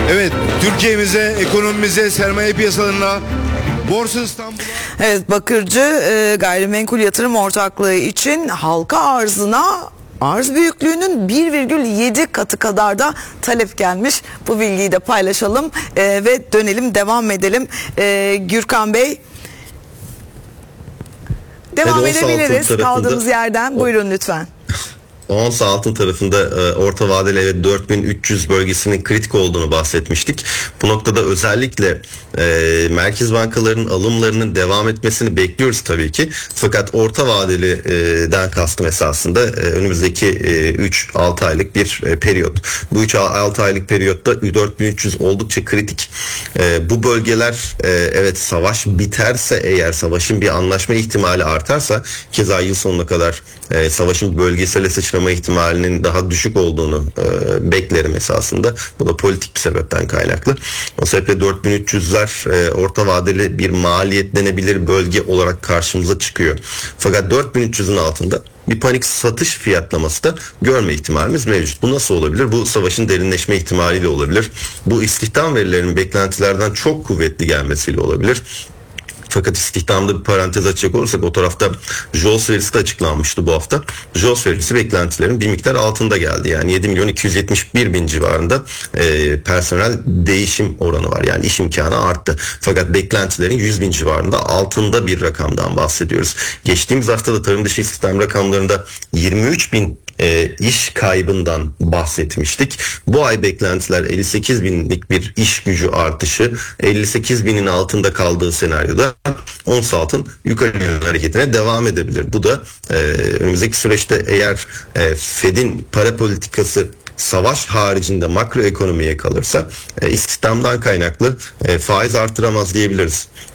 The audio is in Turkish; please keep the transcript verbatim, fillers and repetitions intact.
Evet, Türkiye'mize, ekonomimize, sermaye piyasalarına, Borsa İstanbul'a... Evet, Bakırcı e, Gayrimenkul Yatırım Ortaklığı için halka arzına arz büyüklüğünün bir virgül yedi katı kadar da talep gelmiş. Bu bilgiyi de paylaşalım e, ve dönelim, devam edelim. E, Gürkan Bey, devam Evet, edebiliriz tarafında, kaldığımız yerden. Buyurun lütfen. Ons altın tarafında e, orta vadeli evet dört bin üç yüz bölgesinin kritik olduğunu bahsetmiştik. Bu noktada özellikle e, merkez bankalarının alımlarının devam etmesini bekliyoruz tabii ki. Fakat orta vadeliden kastım esasında e, önümüzdeki e, üç altı aylık bir e, periyot. Bu üç altı aylık periyotta dört bin üç yüz oldukça kritik. E, bu bölgeler e, evet savaş biterse, eğer savaşın bir anlaşma ihtimali artarsa, keza yıl sonuna kadar e, savaşın bölgesel sıçrama ihtimalinin daha düşük olduğunu e, beklerim esasında. Bu da politik bir sebepten kaynaklı. O sebeple dört bin üç yüzler e, orta vadeli bir maliyetlenebilir bölge olarak karşımıza çıkıyor. Fakat dört bin üç yüzün altında bir panik satış fiyatlaması da görme ihtimalimiz mevcut. Bu nasıl olabilir? Bu savaşın derinleşme ihtimaliyle olabilir. Bu istihdam verilerinin beklentilerden çok kuvvetli gelmesiyle olabilir. Fakat istihdamda bir parantez açacak olursak, o tarafta J O L S verisi de açıklanmıştı bu hafta. J O L S verisi beklentilerin bir miktar altında geldi. Yani yedi milyon iki yüz yetmiş bir bin civarında e, personel değişim oranı var. Yani iş imkanı arttı. Fakat beklentilerin yüz bin civarında altında bir rakamdan bahsediyoruz. Geçtiğimiz hafta da tarım dışı istihdam rakamlarında yirmi üç bin E, iş kaybından bahsetmiştik. Bu ay beklentiler elli sekiz binlik bir iş gücü artışı, elli sekiz binin altında kaldığı senaryoda ons altın yukarı yönlü hareketine devam edebilir. Bu da e, önümüzdeki süreçte eğer e, Fed'in para politikası savaş haricinde makroekonomiye kalırsa e, istihdamdan kaynaklı e, faiz artıramaz diyebiliriz.